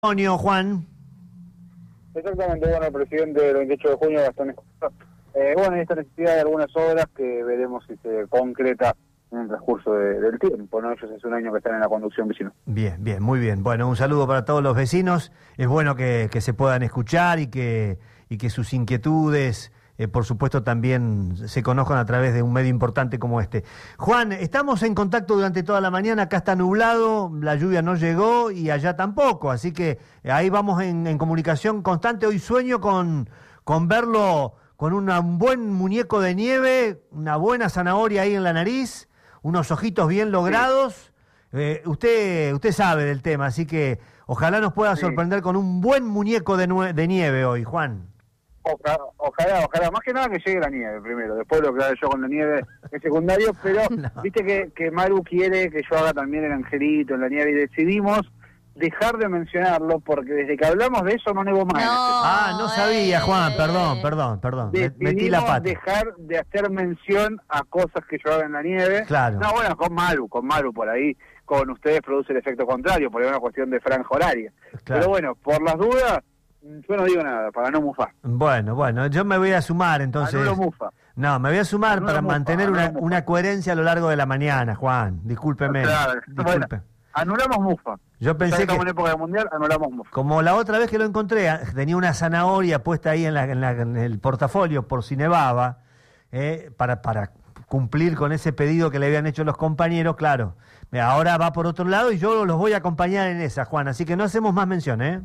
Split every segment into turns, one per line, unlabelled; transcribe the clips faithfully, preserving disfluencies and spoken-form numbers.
Junio, Juan.
Exactamente, bueno, el presidente del veintiocho de junio, Gastón Escobar, eh, bueno, hay esta necesidad de algunas obras que veremos si se concreta en el transcurso de, del tiempo, ¿no? Ellos hace un año que están en la conducción vecino.
Bien, bien, muy bien. Bueno, un saludo para todos los vecinos. Es bueno que, que se puedan escuchar y que, y que sus inquietudes, eh, por supuesto, también se conozcan a través de un medio importante como este. Juan, estamos en contacto durante toda la mañana. Acá está nublado, la lluvia no llegó y allá tampoco. Así que ahí vamos en, en comunicación constante. Hoy sueño con, con verlo con una, un buen muñeco de nieve, una buena zanahoria ahí en la nariz, unos ojitos bien logrados. Eh, usted usted sabe del tema, así que ojalá nos pueda
Sí.
sorprender con un buen muñeco de, nue de nieve hoy, Juan.
Ojalá, ojalá, ojalá, más que nada que llegue la nieve primero, después lo que haga yo con la nieve es secundario, pero
No.
viste que, que Maru quiere que yo haga también el angelito en la nieve y decidimos dejar de mencionarlo porque desde que hablamos de eso no nevó más.
No.
Ah, no sabía, Juan,
eh.
perdón, perdón, perdón. Me- Metí la
Decidimos
pata.
dejar de hacer mención a cosas que yo haga en la nieve.
Claro.
No, bueno, con Maru, con Maru por ahí, con ustedes produce el efecto contrario, porque es una cuestión de franja horaria.
Claro.
Pero bueno, por las dudas, yo no digo nada, para no mufar.
Bueno, bueno, yo me voy a sumar entonces.
Anulo mufa.
No, me voy a sumar
Anulo
para
mufa,
mantener
anulo
una,
mufa.
una coherencia a lo largo de la mañana, Juan. Discúlpeme.
Claro,
Disculpe.
bueno, anulamos mufa.
Yo pensé
Ya
que,
estamos en época de mundial, anulamos mufa.
como la otra vez que lo encontré, a- tenía una zanahoria puesta ahí en, la, en, la- en el portafolio por si nevaba, eh, para, para cumplir con ese pedido que le habían hecho los compañeros, claro. Ahora va por otro lado y yo los voy a acompañar en esa, Juan. Así que no hacemos más mención, ¿eh?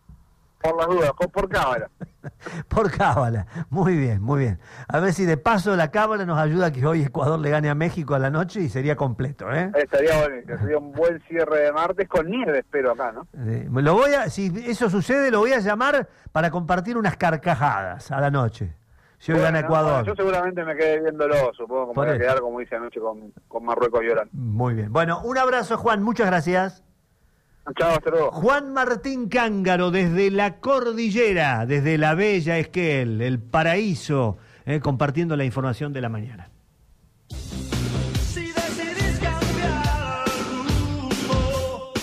Por las dudas, con- por cámara.
Por cábala. Muy bien, muy bien. A ver si de paso la cábala nos ayuda a que hoy Ecuador le gane a México a la noche y sería completo, ¿eh?
Estaría bonito, sería un buen cierre de martes con nieve, espero acá, ¿no?
Eh, lo voy a, si eso sucede, lo voy a llamar para compartir unas carcajadas a la noche. Si hoy
Bueno,
gana Ecuador.
bueno, yo seguramente me quedé viéndolo, supongo que
Por
me voy a
eso.
quedar, como hice anoche, con, con Marruecos llorando.
Muy bien. Bueno, un abrazo, Juan. Muchas gracias.
Chao, hasta luego.
Juan Martín Cángaro, desde la cordillera, desde la bella Esquel, el paraíso, eh, compartiendo la información de la mañana.
Si decidís cambiar rumbo.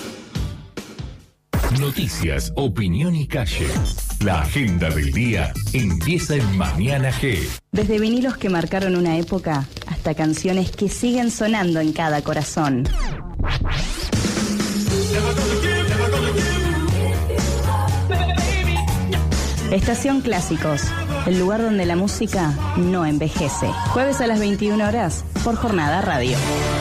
Noticias, opinión y calle. La agenda del día empieza en Mañana G.
Desde vinilos que marcaron una época hasta canciones que siguen sonando en cada corazón. Estación Clásicos, el lugar donde la música no envejece. Jueves a las veintiuna horas por Jornada Radio.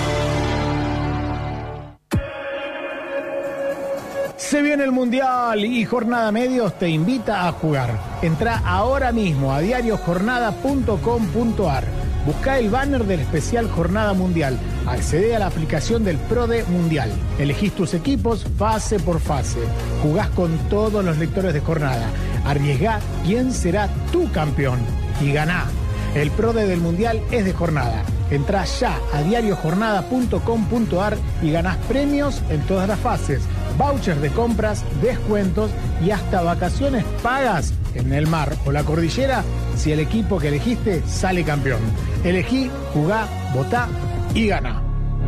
Se viene el Mundial y Jornada Medios te invita a jugar. Entra ahora mismo a diario jornada punto com punto ar. Busca el banner del especial Jornada Mundial. Accede a la aplicación del PRODE Mundial. Elegís tus equipos fase por fase. Jugás con todos los lectores de jornada. Arriesgá quién será tu campeón y ganá. El PRODE del Mundial es de jornada. Entrá ya a diario jornada punto com punto ar y ganás premios en todas las fases, vouchers de compras, descuentos y hasta vacaciones pagas en el mar o la cordillera si el equipo que elegiste sale campeón. Elegí, jugá, votá y ganá.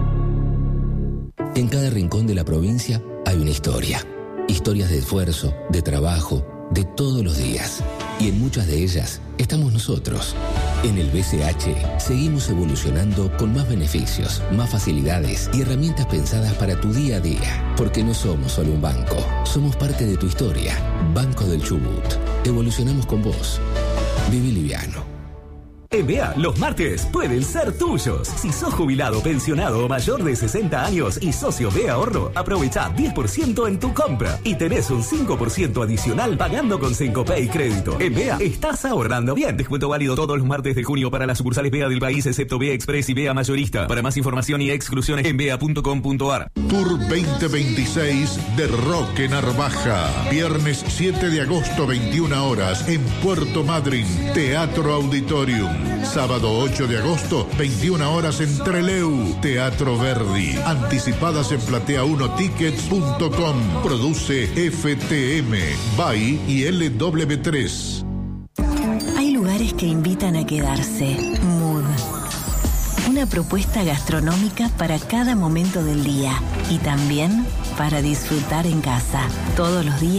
En cada rincón de la provincia hay una historia. Historias de esfuerzo, de trabajo, de todos los días. Y en muchas de ellas estamos nosotros. En el B C H seguimos evolucionando con más beneficios, más facilidades y herramientas pensadas para tu día a día. Porque no somos solo un banco, somos parte de tu historia. Banco del Chubut. Evolucionamos con vos. Viví liviano.
En B E A, los martes pueden ser tuyos. Si sos jubilado, pensionado o mayor de sesenta años y socio de Ahorro, aprovecha diez por ciento en tu compra y tenés un cinco por ciento adicional pagando con Cencopay Crédito. En B E A estás ahorrando bien. Descuento válido todos los martes de junio para las sucursales B E A del país, excepto B E A Express y B E A Mayorista. Para más información y exclusiones en B E A punto com punto ar.
Tour veinte veintiséis de Roque Narvaja. Viernes siete de agosto, veintiuna horas, en Puerto Madryn, Teatro Auditorium. Sábado ocho de agosto, veintiuna horas en Trelew, Teatro Verdi. Anticipadas en platea uno tickets punto com. Produce F T M, B A I y L W tres.
Hay lugares que invitan a quedarse. Mood. Una propuesta gastronómica para cada momento del día y también para disfrutar en casa. Todos los días